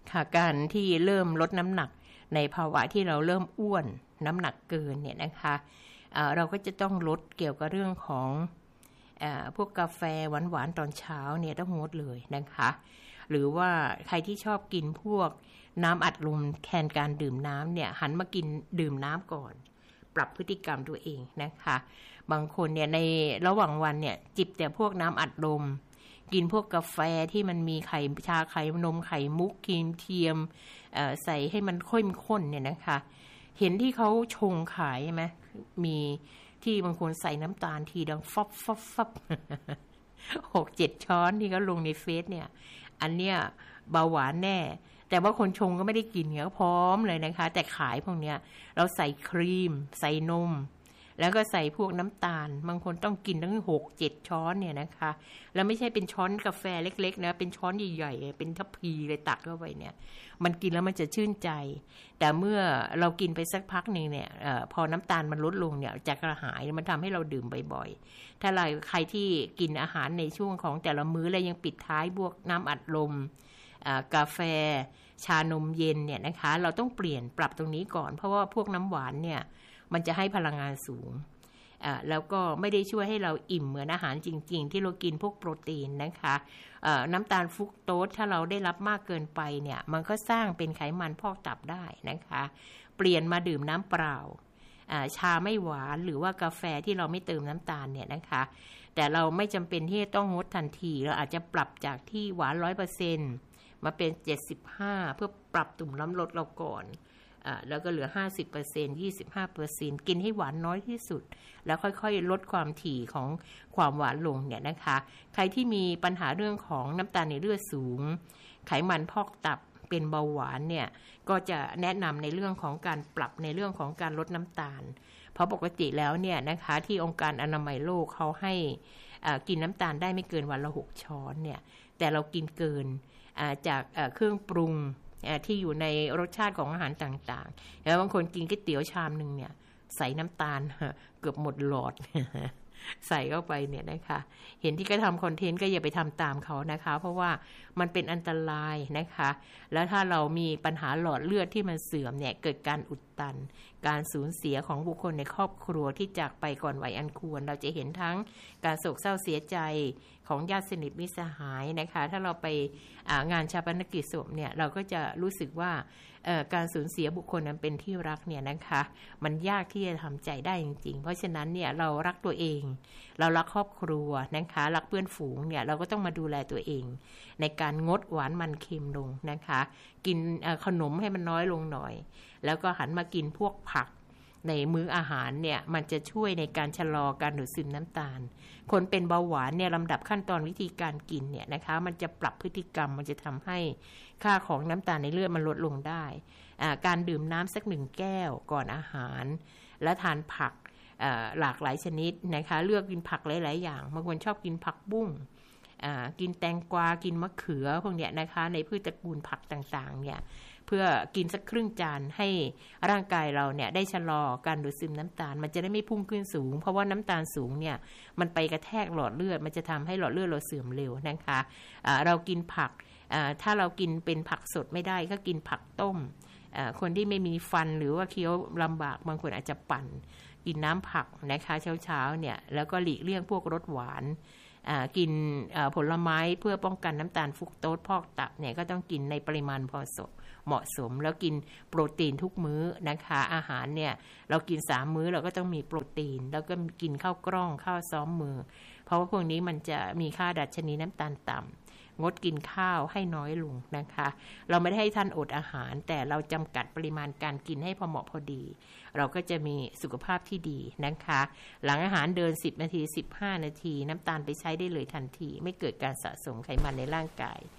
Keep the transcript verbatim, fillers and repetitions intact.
ค่ะการที่เริ่มลดน้ำหนักในภาวะที่เราเริ่มอ้วนน้ำหนักเกินเนี่ยนะคะเอ่อเราก็จะต้องลดเกี่ยวกับเรื่องของเอ่อพวกกาแฟหวานๆตอนเช้าเนี่ยต้องงดเลยนะคะหรือว่าใครที่ชอบกินพวกน้ำอัดลมแทนการดื่มน้ำเนี่ยหันมากินดื่มน้ำก่อนปรับพฤติกรรมตัวเองนะคะบางคนเนี่ยในระหว่างวันเนี่ยจิบแต่พวกน้ำอัดลมกินพวกกาแฟที่มันมีไข่ชาไข่นมไข่มุกครีมเทียมใส่ให้มันข้นข้นเนี่ยนะคะเห็นที่เขาชงขายไหมมีที่บางคนใส่น้ำตาลทีดังฟับฟับฟับหกเจ็ดช้อนที่เขาลงในเฟซเนี่ยอันเนี้ยเบาหวานแน่แต่ว่าคนชงก็ไม่ได้กินก็พร้อมเลยนะคะแต่ขายพวกเนี้ยเราใส่ครีมใส่นมแล้วก็ใส่พวกน้ำตาลบางคนต้องกินตั้งหกเจ็ดช้อนเนี่ยนะคะแล้วไม่ใช่เป็นช้อนกาแฟเล็กๆนะเป็นช้อนใหญ่ๆเป็นทัพพีเลยตักเข้าไปเนี่ยมันกินแล้วมันจะชื่นใจแต่เมื่อเรากินไปสักพักนึงเนี่ยเอ่อพอน้ำตาลมันลดลงเนี่ยจะกระหายมันทำให้เราดื่มบ่อยๆถ้าเราใครที่กินอาหารในช่วงของแต่ละมื้อแล้วยังปิดท้ายบวกน้ำอัดลมกาแฟชานมเย็นเนี่ยนะคะเราต้องเปลี่ยนปรับตรงนี้ก่อนเพราะว่าพวกน้ำหวานเนี่ยมันจะให้พลังงานสูงอ่าแล้วก็ไม่ได้ช่วยให้เราอิ่มเหมือนอาหารจริงๆที่เรากินพวกโปรตีนนะคะอ่าน้ำตาลฟรุกโตสถ้าเราได้รับมากเกินไปเนี่ยมันก็สร้างเป็นไขมันพอกตับได้นะคะเปลี่ยนมาดื่มน้ำเปล่าอ่าชาไม่หวานหรือว่ากาแฟที่เราไม่เติมน้ำตาลเนี่ยนะคะแต่เราไม่จำเป็นที่จะต้องงดทันทีเราอาจจะปรับจากที่หวาน ร้อยเปอร์เซ็นต์ มาเป็นเจ็ดสิบห้าเพื่อปรับตุ่มน้ำลดเราก่อนอ่าแล้วก็เหลือ ห้าสิบเปอร์เซ็นต์ ยี่สิบห้าเปอร์เซ็นต์ กินให้หวานน้อยที่สุดแล้วค่อยๆลดความถี่ของความหวานลงเนี่ยนะคะใครที่มีปัญหาเรื่องของน้ำตาลในเลือดสูงไขมันพอกตับเป็นเบาหวานเนี่ยก็จะแนะนำในเรื่องของการปรับในเรื่องของการลดน้ำตาลเพราะปกติแล้วเนี่ยนะคะที่องค์การอนามัยโลกเขาให้อ่ากินน้ำตาลได้ไม่เกินวันละหกช้อนเนี่ยแต่เรากินเกินอ่าจากอ่าเครื่องปรุงที่อยู่ในรสชาติของอาหารต่างๆแล้วบางคนกินก๋วยเตี๋ยวชามนึงเนี่ยใส่น้ำตาลเกือบหมดหลอด ใส่เข้าไปเนี่ยนะคะเห็นที่ก็ทำคอนเทนต์ก็อย่าไปทำตามเขานะคะเพราะว่ามันเป็นอันตรายนะคะแล้วถ้าเรามีปัญหาหลอดเลือดที่มันเสื่อมเนี่ยเกิดการอุดตันการสูญเสียของบุคคลในครอบครัวที่จากไปก่อนวัยอันควรเราจะเห็นทั้งการโศกเศร้าเสียใจของญาติสนิทมิตรสหายนะคะถ้าเราไปงานชาปนกิจศพเนี่ยเราก็จะรู้สึกว่าการสูญเสียบุคคลนั้นเป็นที่รักเนี่ยนะคะมันยากที่จะทำใจได้จริงๆเพราะฉะนั้นเนี่ยเรารักตัวเองเรารักครอบครัวนะคะรักเพื่อนฝูงเนี่ยเราก็ต้องมาดูแลตัวเองในการงดหวานมันเค็มลงนะคะกินขนมให้มันน้อยลงหน่อยแล้วก็หันมากินพวกผักในมื้ออาหารเนี่ยมันจะช่วยในการชะลอการดูดซึมน้ำตาลคนเป็นเบาหวานเนี่ยลำดับขั้นตอนวิธีการกินเนี่ยนะคะมันจะปรับพฤติกรรมมันจะทำให้ค่าของน้ำตาลในเลือดมันลดลงได้การดื่มน้ำสักหนึ่งแก้วก่อนอาหารและทานผักหลากหลายชนิดนะคะเลือกกินผักหลายๆอย่างบางคนชอบกินผักบุ้งกินแตงกวากินมะเขือพวกเนี้ยนะคะในพืชตระกูลผักต่างๆเนี่ยเพื่อกินสักครึ่งจานให้ร่างกายเราเนี่ยได้ชะลอการดูดซึมน้ำตาลมันจะได้ไม่พุ่งขึ้นสูงเพราะว่าน้ำตาลสูงเนี่ยมันไปกระแทกหลอดเลือดมันจะทำให้หลอดเลือดเราเสื่อมเร็วนะคะะเรากินผักถ้าเรากินเป็นผักสดไม่ได้ก็กินผักต้มคนที่ไม่มีฟันหรือว่าเคี้ยวลำบากบางคนอาจจะปั่นกินน้ำผักนะคะเช้าๆเนี่ยแล้วก็หลีกเลี่ยงพวกรสหวานกินผลไม้เพื่อป้องกันน้ำตาลฟรุกโตสพอกตับเนี่ยก็ต้องกินในปริมาณพอเหมาะสมแล้วกินโปรตีนทุกมื้อนะคะอาหารเนี่ยเรากินสามมื้อเราก็ต้องมีโปรตีนแล้วก็กินข้าวกล้องข้าวซ้อมมือเพราะว่าพวกนี้มันจะมีค่าดัชนีน้ำตาลต่ำงดกินข้าวให้น้อยลงนะคะเราไม่ได้ให้ท่านอดอาหารแต่เราจำกัดปริมาณการกินให้พอเหมาะพอดีเราก็จะมีสุขภาพที่ดีนะคะหลังอาหารเดินสิบนาทีสิบห้านาทีน้ำตาลไปใช้ได้เลยทันทีไม่เกิดการสะสมไขมันในร่างกาย